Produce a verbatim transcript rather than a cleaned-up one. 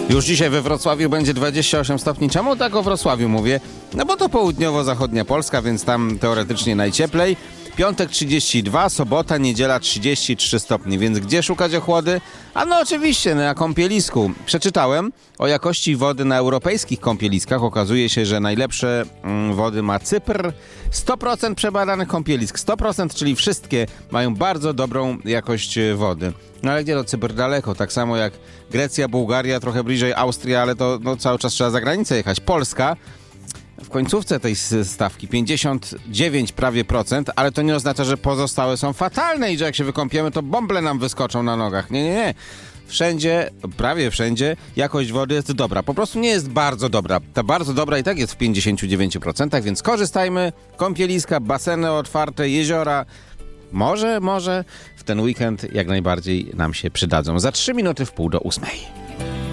Już dzisiaj we Wrocławiu będzie dwadzieścia osiem stopni. Czemu tak o Wrocławiu mówię? No bo to południowo-zachodnia Polska, więc tam teoretycznie najcieplej. Piątek trzydzieści dwa, sobota, niedziela trzydzieści trzy stopnie, więc gdzie szukać ochłody? A no oczywiście na kąpielisku. Przeczytałem o jakości wody na europejskich kąpieliskach. Okazuje się, że najlepsze mm, wody ma Cypr. sto procent przebadanych kąpielisk, sto procent, czyli wszystkie mają bardzo dobrą jakość wody. No ale gdzie to Cypr? Daleko, tak samo jak Grecja, Bułgaria, trochę bliżej Austria, ale to no, cały czas trzeba za granicę jechać. Polska w końcówce tej stawki pięćdziesiąt dziewięć prawie procent, ale to nie oznacza, że pozostałe są fatalne i że jak się wykąpiemy, to bąble nam wyskoczą na nogach. Nie, nie, nie. Wszędzie, prawie wszędzie jakość wody jest dobra. Po prostu nie jest bardzo dobra. Ta bardzo dobra i tak jest w pięćdziesiąt dziewięć procent, więc korzystajmy. Kąpieliska, baseny otwarte, jeziora. Może, może w ten weekend jak najbardziej nam się przydadzą. Za trzy minuty w pół do ósmej.